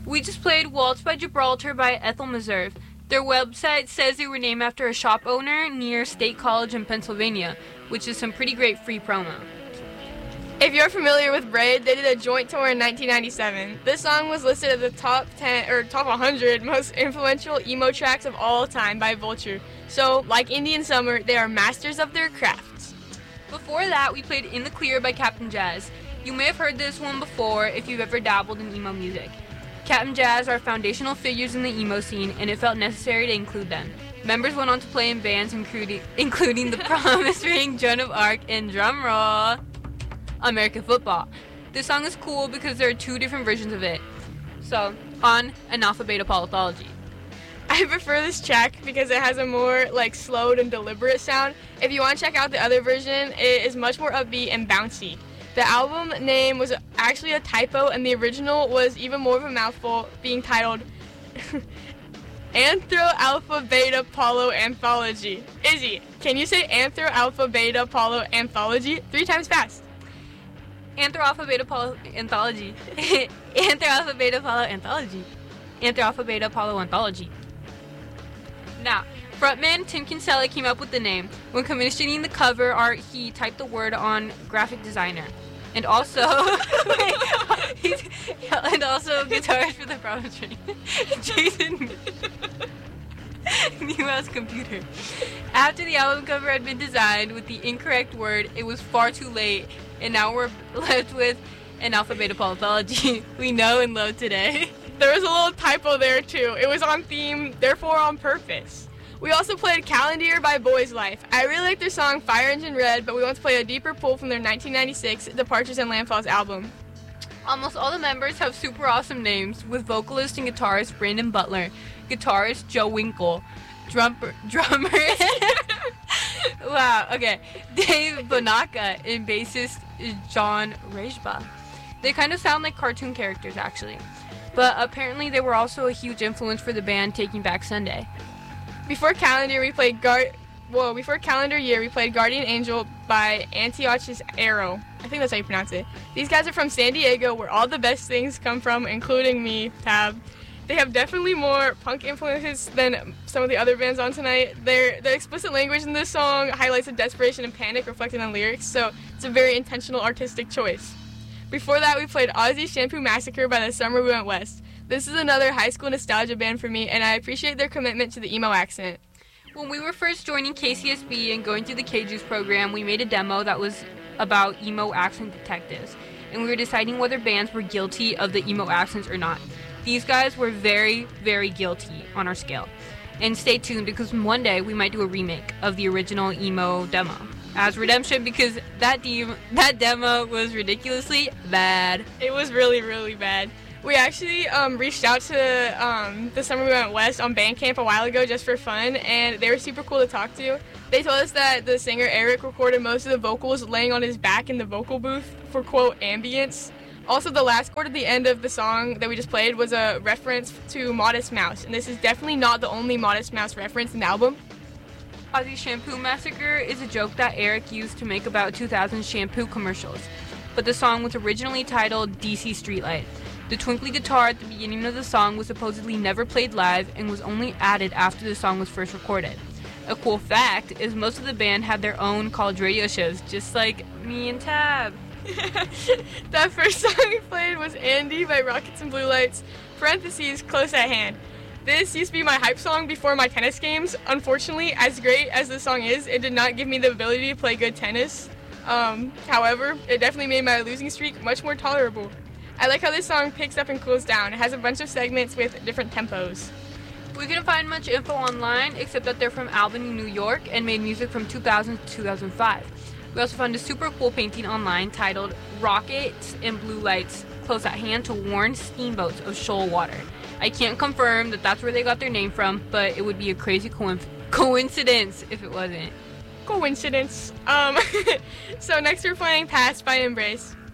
We just played Waltz by Gibraltar by Ethel Meserve. Their website says they were named after a shop owner near State College in Pennsylvania, which is some pretty great free promo. If you're familiar with Braid, they did a joint tour in 1997. This song was listed as the top 10 or top 100 most influential emo tracks of all time by Vulture. So, like Indian Summer, they are masters of their crafts. Before that, we played In the Clear by Captain Jazz. You may have heard this one before if you've ever dabbled in emo music. Captain Jazz are foundational figures in the emo scene, and it felt necessary to include them. Members went on to play in bands including The Promise Ring, Joan of Arc, and drumroll, American Football. This song is cool because there are two different versions of it. So, on Alpha Beta Polythology. I prefer this track because it has a more slowed and deliberate sound. If you want to check out the other version, it is much more upbeat and bouncy. The album name was actually a typo, and the original was even more of a mouthful, being titled Anthro Alpha Beta Polo Anthology. Izzy, can you say Anthro Alpha Beta Polo Anthology 3 times fast? Anthro Alpha Beta Polo Anthology. Anthro Alpha Beta Polo Anthology. Anthro Alpha Beta Polo Anthology. Now, frontman Tim Kinsella came up with the name. When commissioning the cover art, he typed the word on graphic designer. And also, and also guitarist for the Promise Ring, Jason Newell's computer. After the album cover had been designed with the incorrect word, it was far too late, and now we're left with an Alpha Beta Polythology we know and love today. There was a little typo there too. It was on theme, therefore on purpose. We also played Calendar by Boys Life. I really like their song Fire Engine Red, but we want to play a deeper pull from their 1996 Departures and Landfalls album. Almost all the members have super awesome names, with vocalist and guitarist Brandon Butler, guitarist Joe Winkle, drummer wow, okay, Dave Bonacca, and bassist John Rejba. They kind of sound like cartoon characters, actually. But apparently they were also a huge influence for the band Taking Back Sunday. Before Calendar Year, we played Guardian Angel by Antiochus Arrow. I think that's how you pronounce it. These guys are from San Diego, where all the best things come from, including me, Tab. They have definitely more punk influences than some of the other bands on tonight. The explicit language in this song highlights the desperation and panic reflected on lyrics, so it's a very intentional artistic choice. Before that, we played Ozzy Shampoo Massacre by The Summer We Went West. This is another high school nostalgia band for me, and I appreciate their commitment to the emo accent. When we were first joining KCSB and going through the K-Juice program, we made a demo that was about emo accent detectives, and we were deciding whether bands were guilty of the emo accents or not. These guys were very, very guilty on our scale. And stay tuned, because one day we might do a remake of the original emo demo as redemption, because that demo was ridiculously bad. It was really, really bad. We actually reached out to The Summer We Went West on Bandcamp a while ago just for fun, and they were super cool to talk to. They told us that the singer Eric recorded most of the vocals laying on his back in the vocal booth for, quote, ambience. Also, the last chord at the end of the song that we just played was a reference to Modest Mouse, and this is definitely not the only Modest Mouse reference in the album. Ozzy Shampoo Massacre is a joke that Eric used to make about 2000 shampoo commercials, but the song was originally titled DC Streetlight. The twinkly guitar at the beginning of the song was supposedly never played live and was only added after the song was first recorded. A cool fact is most of the band had their own college radio shows, just like me and Tab. That first song we played was Andy by Rockets and Blue Lights, parentheses, close at hand. This used to be my hype song before my tennis games. Unfortunately, as great as the song is, it did not give me the ability to play good tennis. However, it definitely made my losing streak much more tolerable. I like how this song picks up and cools down. It has a bunch of segments with different tempos. We couldn't find much info online except that they're from Albany, New York, and made music from 2000 to 2005. We also found a super cool painting online titled Rockets and Blue Lights Close at Hand to Warn Steamboats of Shoal Water. I can't confirm that that's where they got their name from, but it would be a crazy coincidence if it wasn't. Coincidence. So next we're playing Past by Embrace.